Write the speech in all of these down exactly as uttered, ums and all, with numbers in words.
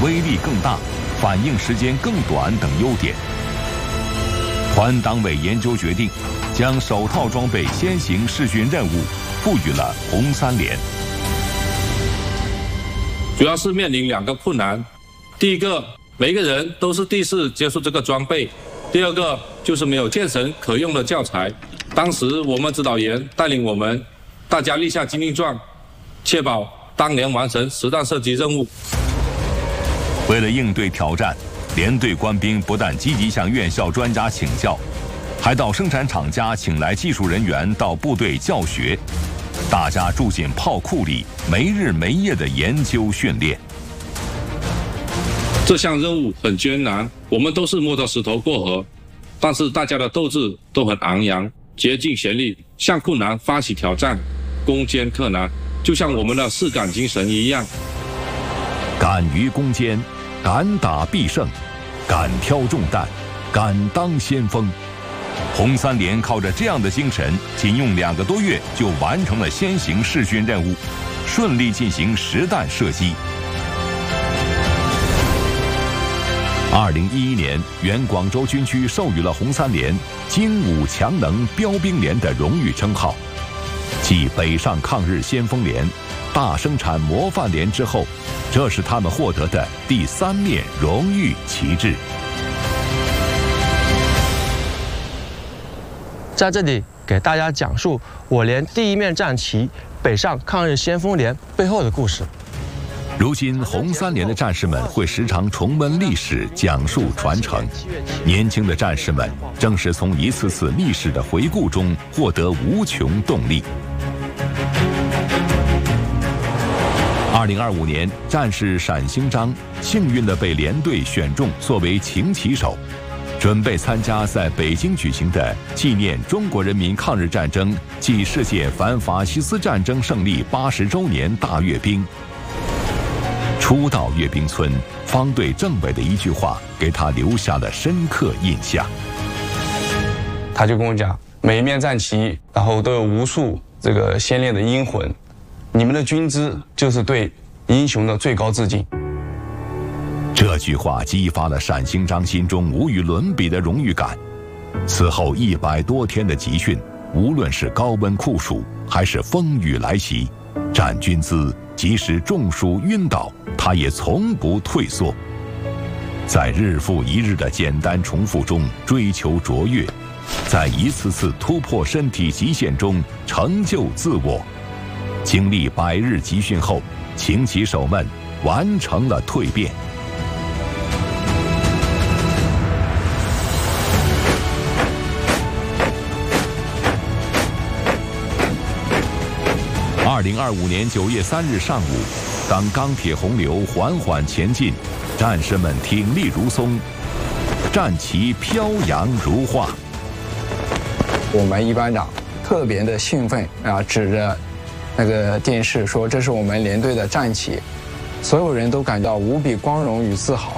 威力更大、反应时间更短等优点。团党委研究决定，将首套装备先行视讯任务赋予了红三连。 主要是面临两个困难，第一个，每个人都是第一次接触这个装备；第二个，就是没有现成可用的教材。当时我们指导员带领我们，大家立下军令状，确保当年完成实弹射击任务。 为了应对挑战，连队官兵不但积极向院校专家请教，还到生产厂家请来技术人员到部队教学。大家住进炮库里，没日没夜的研究训练。 这项任务很艰难，我们都是摸着石头过河，但是大家的斗志都很昂扬，竭尽全力向困难发起挑战，攻坚克难，就像我们的誓敢精神一样。 敢于攻坚，敢打必胜，敢挑重担，敢当先锋。红三连靠着这样的精神，仅用两个多月就完成了先行视讯任务，顺利进行实弹射击。二零一一年，原广州军区授予了红三连“精武强能标兵连”的荣誉称号。继北上抗日先锋连、大生产模范连之后，这是他们获得的第三面荣誉旗帜。 在这里给大家讲述我连第一面战旗北上抗日先锋连背后的故事。 如今，红三连的战士们会时常重温历史，讲述传承。年轻的战士们正是从一次次历史的回顾中获得无穷动力。二零二五年，战士单兴章幸运地被连队选中作为擎旗手，准备参加在北京举行的纪念中国人民抗日战争暨世界反法西斯战争胜利八十周年大阅兵。初到阅兵村，方队政委的一句话给他留下了深刻印象。 他就跟我讲，每一面战旗，然后都有无数这个先烈的英魂，你们的军姿就是对英雄的最高致敬。 这句话激发了单兴章心中无与伦比的荣誉感。此后一百多天的集训，无论是高温酷暑还是风雨来袭，站军姿即使中暑晕倒，他也从不退缩。在日复一日的简单重复中追求卓越，在一次次突破身体极限中成就自我。经历百日集训后，擎旗手们完成了蜕变。二零二五年九月三日上午，当钢铁洪流缓缓前进，战士们挺立如松，战旗飘扬如画。 我们一班长特别的兴奋啊，指着那个电视说：“这是我们连队的战旗。”所有人都感到无比光荣与自豪。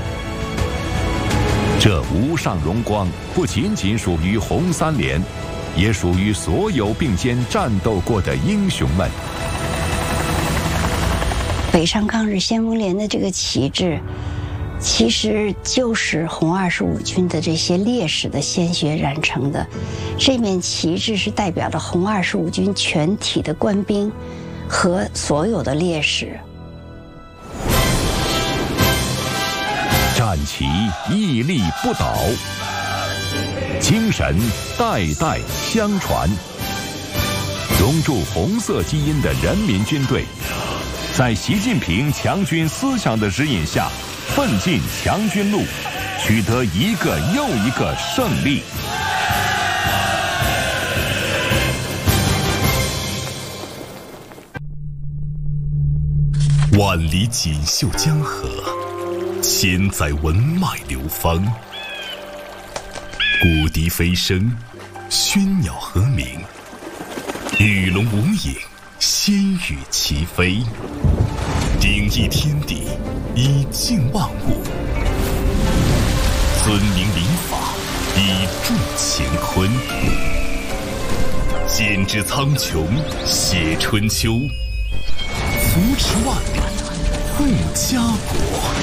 这无上荣光不仅仅属于红三连，也属于所有并肩战斗过的英雄们。 北上抗日先锋连的这个旗帜，其实就是红二十五军的这些烈士的鲜血染成的。这面旗帜是代表了红二十五军全体的官兵和所有的烈士。 战旗屹立不倒，精神代代相传。融入红色基因的人民军队，在习近平强军思想的指引下，奋进强军路，取得一个又一个胜利。 万里锦绣江河，千载文脉流芳。古笛飞声，喧鸟和鸣，鱼龙无影，仙羽齐飞。顶翳天地，以静万物；尊明礼法，以助乾坤。剪纸苍穹，写春秋；扶持万里，护家国。